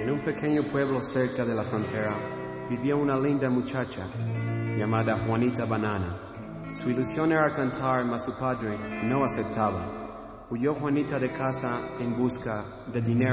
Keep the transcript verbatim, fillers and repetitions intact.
En un pequeño pueblo cerca de la frontera vivía una linda muchacha llamada Juanita Banana. Su ilusión era cantar, mas su padre no aceptaba. Huyó Juanita de casa en busca de dinero